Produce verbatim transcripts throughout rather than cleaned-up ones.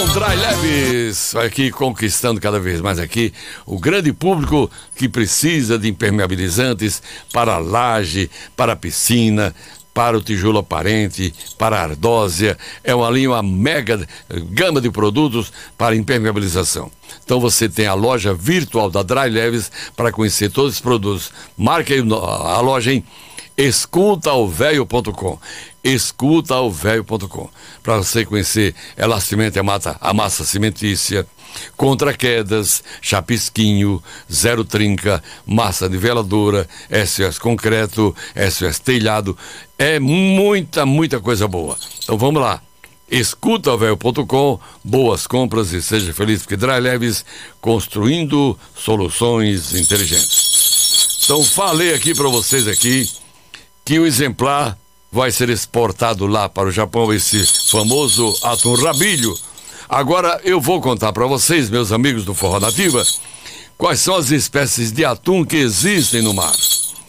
Dry Leves, aqui conquistando cada vez mais aqui o grande público que precisa de impermeabilizantes para a laje, para a piscina, para o tijolo aparente, para a ardósia. É uma linha, uma mega gama de produtos para impermeabilização. Então você tem a loja virtual da Dry Leves para conhecer todos os produtos. Marque aí a loja em escuta o velho ponto com, escuta o velho ponto com, para você conhecer Elastimento, a massa, a massa cimentícia, contra quedas, chapisquinho, zero trinca, massa niveladora, S O S concreto, S O S telhado. É muita, muita coisa boa. Então vamos lá, escuta o velho ponto com, boas compras e seja feliz, porque Dry Leves, construindo soluções inteligentes. Então falei aqui para vocês aqui que o exemplar vai ser exportado lá para o Japão, esse famoso atum rabilho. Agora eu vou contar para vocês, meus amigos do Forró Nativa, quais são as espécies de atum que existem no mar.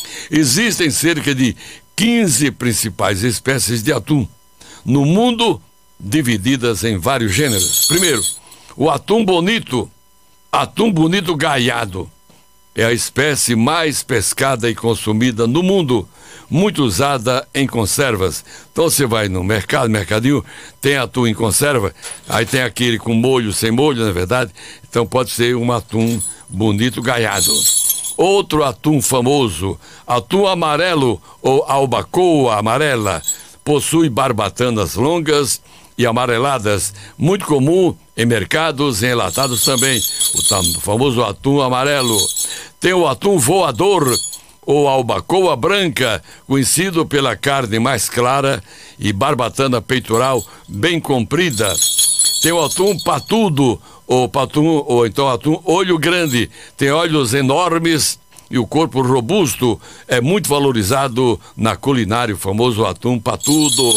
Existem cerca de quinze principais espécies de atum no mundo, divididas em vários gêneros. Primeiro, o atum bonito, atum bonito gaiado. É a espécie mais pescada e consumida no mundo, muito usada em conservas. Então você vai no mercado, mercadinho, tem atum em conserva, aí tem aquele com molho, sem molho, na verdade. Então pode ser um atum bonito gaiado. Outro atum famoso, atum amarelo ou albacoa amarela, possui barbatanas longas e amareladas, muito comum em mercados, em enlatados também, o famoso atum amarelo. Tem o atum voador, ou albacoa branca, conhecido pela carne mais clara e barbatana peitoral bem comprida. Tem o atum patudo, ou, patum, ou então atum olho grande, tem olhos enormes e o corpo robusto, é muito valorizado na culinária, o famoso atum patudo.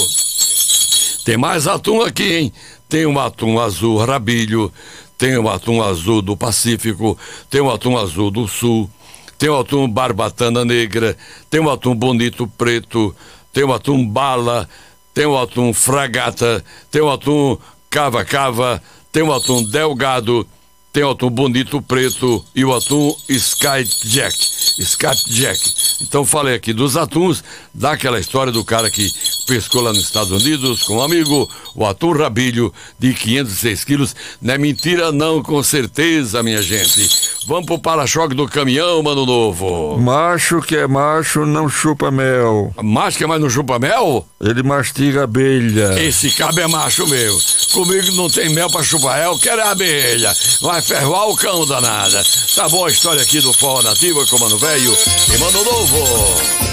Tem mais atum aqui, hein? Tem um atum azul rabilho, tem um atum azul do Pacífico, tem um atum azul do Sul, tem um atum barbatana negra, tem um atum bonito preto, tem um atum bala, tem um atum fragata, tem um atum cava-cava, tem um atum delgado, tem o atum bonito preto e o atum Skipjack. Skipjack. Então falei aqui dos atuns, daquela história do cara que pescou lá nos Estados Unidos com um amigo, o atum rabilho de quinhentos e seis quilos. Não é mentira não, com certeza, minha gente. Vamos pro para-choque do caminhão, Mano Novo. Macho que é macho não chupa mel. Macho que é mais não chupa mel? Ele mastiga abelha. Esse cabo é macho meu. Comigo não tem mel pra chupar, eu quero abelha. Vai ferroar o cão danada. Tá boa a história aqui do Forró Nativa com Mano Velho e Mano Novo.